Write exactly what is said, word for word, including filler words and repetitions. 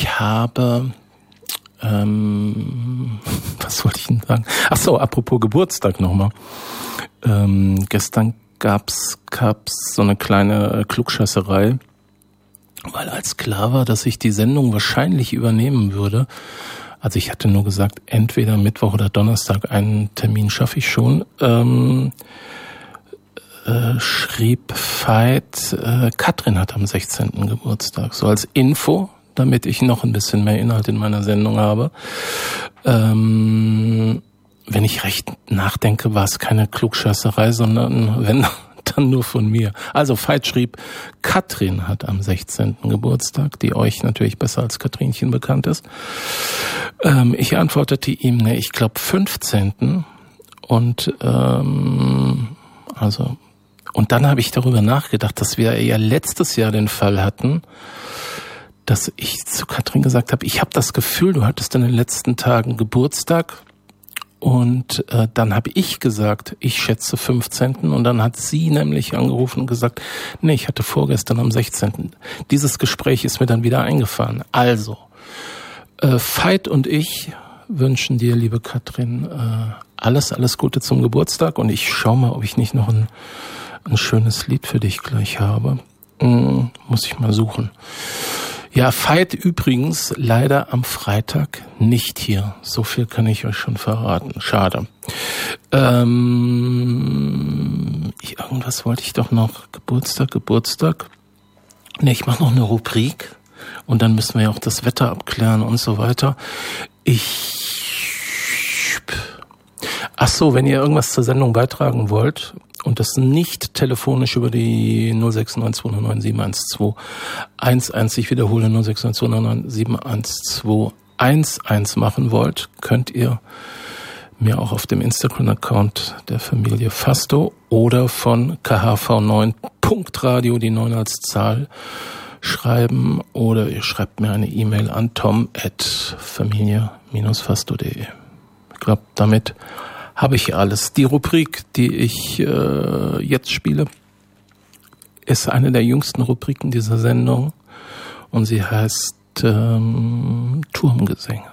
ich habe, ähm, was wollte ich denn sagen? Ach so, apropos Geburtstag nochmal. Ähm, gestern gab's, gab's so eine kleine Klugscheißerei, weil als klar war, dass ich die Sendung wahrscheinlich übernehmen würde. Also ich hatte nur gesagt, entweder Mittwoch oder Donnerstag, einen Termin schaffe ich schon. Ähm, äh, schrieb Veit, äh, Katrin hat am sechzehnten Geburtstag. So als Info, damit ich noch ein bisschen mehr Inhalt in meiner Sendung habe. Ähm, wenn ich recht nachdenke, war es keine Klugscheißerei, sondern wenn dann nur von mir. Also Veit schrieb, Katrin hat am sechzehnten Geburtstag, die euch natürlich besser als Katrinchen bekannt ist. Ähm, ich antwortete ihm, ne, ich glaube fünfzehnten Und ähm, also und dann habe ich darüber nachgedacht, dass wir ja letztes Jahr den Fall hatten, dass ich zu Katrin gesagt habe, ich habe das Gefühl, du hattest in den letzten Tagen Geburtstag. Und äh, dann habe ich gesagt, ich schätze fünfzehnten Und dann hat sie nämlich angerufen und gesagt, nee, ich hatte vorgestern am sechzehnten Dieses Gespräch ist mir dann wieder eingefahren. Also, äh, Veit und ich wünschen dir, liebe Katrin, äh, alles, alles Gute zum Geburtstag. Und ich schau mal, ob ich nicht noch ein, ein schönes Lied für dich gleich habe. Hm, muss ich mal suchen. Ja, Veit übrigens leider am Freitag nicht hier. So viel kann ich euch schon verraten. Schade. Ähm, ich, irgendwas wollte ich doch noch. Geburtstag, Geburtstag. Ne, ich mache noch eine Rubrik. Und dann müssen wir ja auch das Wetter abklären und so weiter. Ich... Ach so, wenn ihr irgendwas zur Sendung beitragen wollt und das nicht telefonisch über die null sechs neun zwei neun sieben eins zwei eins eins, ich wiederhole null sechs neun zwei neun sieben eins zwei eins eins machen wollt, könnt ihr mir auch auf dem Instagram-Account der Familie Fasto oder von k h v neun punkt radio, die neun als Zahl, schreiben, oder ihr schreibt mir eine E-Mail an tom at familie fasto punkt de. Ich glaube, damit habe ich alles. Die Rubrik, die ich äh, jetzt spiele, ist eine der jüngsten Rubriken dieser Sendung und sie heißt ähm, Turmgesänge.